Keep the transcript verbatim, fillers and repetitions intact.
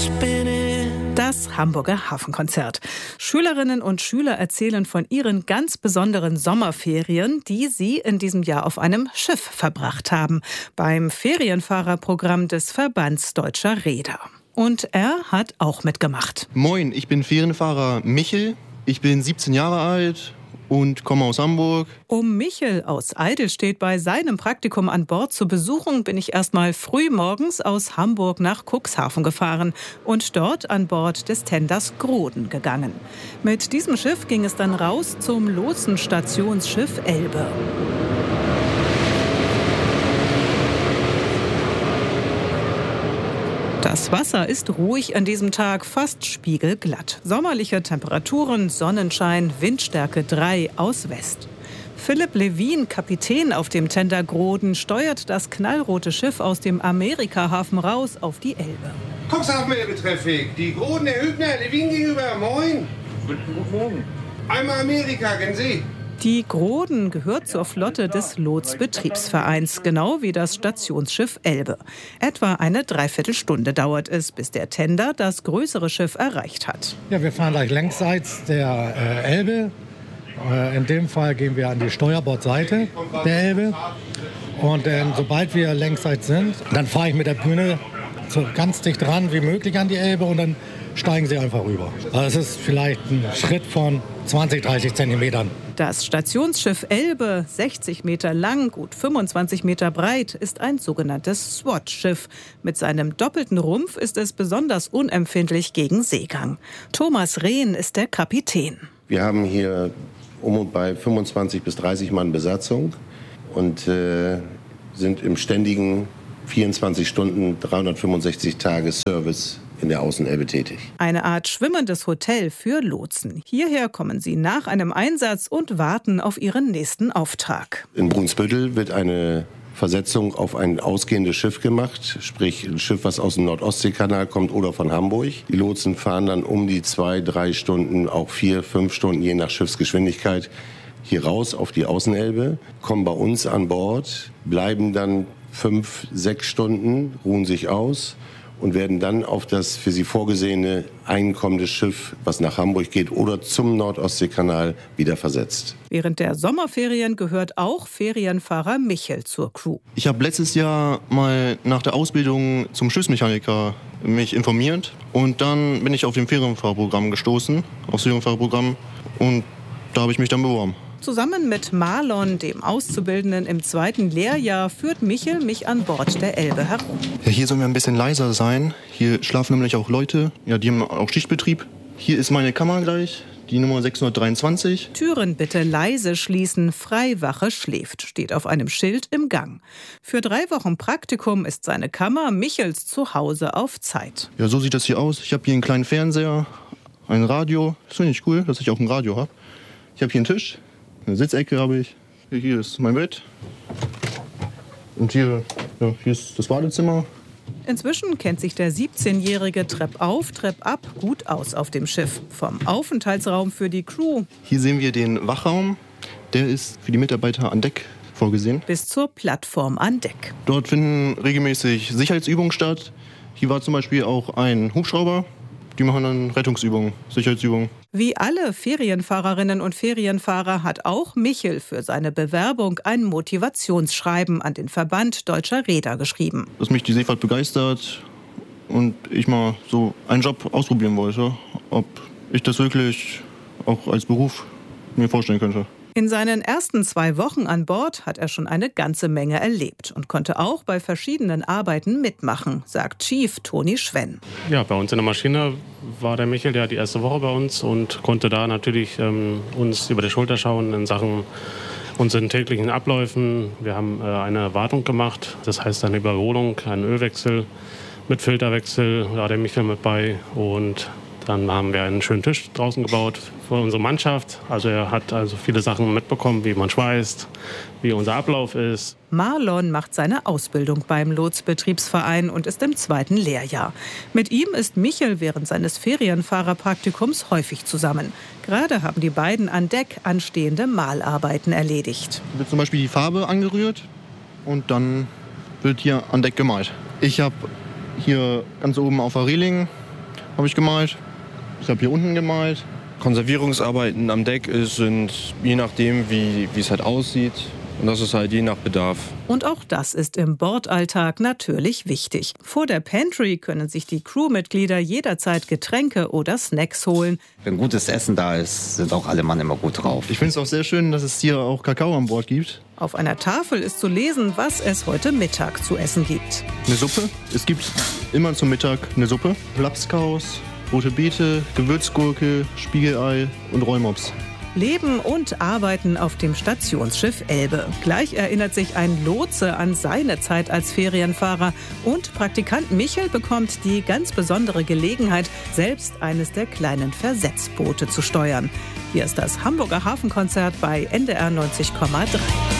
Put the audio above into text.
Das Hamburger Hafenkonzert. Schülerinnen und Schüler erzählen von ihren ganz besonderen Sommerferien, die sie in diesem Jahr auf einem Schiff verbracht haben, beim Ferienfahrerprogramm des Verbands Deutscher Reeder. Und er hat auch mitgemacht. Moin, ich bin Ferienfahrer Michel. Ich bin siebzehn Jahre alt und komme aus Hamburg. Um Michel aus Eidelstedt bei seinem Praktikum an Bord zu besuchen, bin ich erst mal früh morgens aus Hamburg nach Cuxhaven gefahren und dort an Bord des Tenders Groden gegangen. Mit diesem Schiff ging es dann raus zum Lotsenstationsschiff Elbe. Das Wasser ist ruhig an diesem Tag, fast spiegelglatt. Sommerliche Temperaturen, Sonnenschein, Windstärke drei aus West. Philipp Levin, Kapitän auf dem Tender Groden, steuert das knallrote Schiff aus dem Amerikahafen raus auf die Elbe. Cuxhaven Elbe Traffic, die Groden, Herr Hübner, Levin gegenüber, moin. Guten Morgen. Einmal Amerika, kennen Sie? Die Groden gehört zur Flotte des Lotz-Betriebsvereins, genau wie das Stationsschiff Elbe. Etwa eine Dreiviertelstunde dauert es, bis der Tender das größere Schiff erreicht hat. Ja, wir fahren gleich längsseits der äh, Elbe. Äh, in dem Fall gehen wir an die Steuerbordseite der Elbe. Und äh, sobald wir längsseits sind, dann fahre ich mit der Bühne so ganz dicht ran wie möglich an die Elbe und dann steigen sie einfach rüber. Also es ist vielleicht ein Schritt von zwanzig, dreißig Zentimetern. Das Stationsschiff Elbe, sechzig Meter lang, gut fünfundzwanzig Meter breit, ist ein sogenanntes SWAT-Schiff. Mit seinem doppelten Rumpf ist es besonders unempfindlich gegen Seegang. Thomas Rehn ist der Kapitän. Wir haben hier um und bei fünfundzwanzig bis dreißig Mann Besatzung und äh, sind im ständigen vierundzwanzig Stunden, dreihundertfünfundsechzig Tage Service in der Außenelbe tätig. Eine Art schwimmendes Hotel für Lotsen. Hierher kommen sie nach einem Einsatz und warten auf ihren nächsten Auftrag. In Brunsbüttel wird eine Versetzung auf ein ausgehendes Schiff gemacht, sprich ein Schiff, was aus dem Nordostseekanal kommt oder von Hamburg. Die Lotsen fahren dann um die zwei, drei Stunden, auch vier, fünf Stunden, je nach Schiffsgeschwindigkeit, hier raus auf die Außenelbe, kommen bei uns an Bord, bleiben dann fünf, sechs Stunden, ruhen sich aus und werden dann auf das für sie vorgesehene einkommende Schiff, was nach Hamburg geht oder zum Nordostseekanal, wieder versetzt. Während der Sommerferien gehört auch Ferienfahrer Michel zur Crew. Ich habe letztes Jahr mal nach der Ausbildung zum Schiffsmechaniker mich informiert und dann bin ich auf dem Ferienfahrerprogramm gestoßen, aufs Ferienfahrerprogramm, und da habe ich mich dann beworben. Zusammen mit Marlon, dem Auszubildenden im zweiten Lehrjahr, führt Michel mich an Bord der Elbe herum. Ja, hier sollen wir ein bisschen leiser sein. Hier schlafen nämlich auch Leute, ja, die haben auch Schichtbetrieb. Hier ist meine Kammer gleich, die Nummer sechshundertdreiundzwanzig. Türen bitte leise schließen, Freiwache schläft, steht auf einem Schild im Gang. Für drei Wochen Praktikum ist seine Kammer Michels Zuhause auf Zeit. Ja, so sieht das hier aus. Ich habe hier einen kleinen Fernseher, ein Radio. Das finde ich cool, dass ich auch ein Radio habe. Ich habe hier einen Tisch. Eine Sitzecke habe ich. Hier ist mein Bett. Und hier, ja, hier ist das Badezimmer. Inzwischen kennt sich der siebzehnjährige Treppauf, Treppab gut aus auf dem Schiff. Vom Aufenthaltsraum für die Crew. Hier sehen wir den Wachraum. Der ist für die Mitarbeiter an Deck vorgesehen. Bis zur Plattform an Deck. Dort finden regelmäßig Sicherheitsübungen statt. Hier war zum Beispiel auch ein Hubschrauber. Die machen dann Rettungsübungen, Sicherheitsübungen. Wie alle Ferienfahrerinnen und Ferienfahrer hat auch Michel für seine Bewerbung ein Motivationsschreiben an den Verband Deutscher Reeder geschrieben. Dass mich die Seefahrt begeistert und ich mal so einen Job ausprobieren wollte, ob ich das wirklich auch als Beruf mir vorstellen könnte. In seinen ersten zwei Wochen an Bord hat er schon eine ganze Menge erlebt und konnte auch bei verschiedenen Arbeiten mitmachen, sagt Chief Toni Schwenn. Ja, bei uns in der Maschine war der Michel, der hat die erste Woche bei uns und konnte da natürlich ähm, uns über die Schulter schauen in Sachen unseren täglichen Abläufen. Wir haben äh, eine Wartung gemacht, das heißt eine Überholung, einen Ölwechsel mit Filterwechsel, da war der Michel mit bei, und dann haben wir einen schönen Tisch draußen gebaut für unsere Mannschaft. Also er hat also viele Sachen mitbekommen, wie man schweißt, wie unser Ablauf ist. Marlon macht seine Ausbildung beim Lotz-Betriebsverein und ist im zweiten Lehrjahr. Mit ihm ist Michel während seines Ferienfahrerpraktikums häufig zusammen. Gerade haben die beiden an Deck anstehende Malarbeiten erledigt. Hier wird zum Beispiel die Farbe angerührt und dann wird hier an Deck gemalt. Ich habe hier ganz oben auf der Reling habe ich gemalt. Ich habe hier unten gemalt. Konservierungsarbeiten am Deck ist, sind je nachdem, wie wie es halt aussieht. Und das ist halt je nach Bedarf. Und auch das ist im Bordalltag natürlich wichtig. Vor der Pantry können sich die Crewmitglieder jederzeit Getränke oder Snacks holen. Wenn gutes Essen da ist, sind auch alle Mann immer gut drauf. Ich finde es auch sehr schön, dass es hier auch Kakao an Bord gibt. Auf einer Tafel ist zu lesen, was es heute Mittag zu essen gibt. Eine Suppe. Es gibt immer zum Mittag eine Suppe. Lapskaus, rote Beete, Gewürzgurke, Spiegelei und Rollmops. Leben und Arbeiten auf dem Stationsschiff Elbe. Gleich erinnert sich ein Lotse an seine Zeit als Ferienfahrer. Und Praktikant Michel bekommt die ganz besondere Gelegenheit, selbst eines der kleinen Versetzboote zu steuern. Hier ist das Hamburger Hafenkonzert bei N D R neunzig Komma drei.